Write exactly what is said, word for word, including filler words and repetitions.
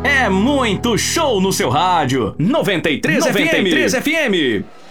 É muito show no seu rádio. noventa e três F M.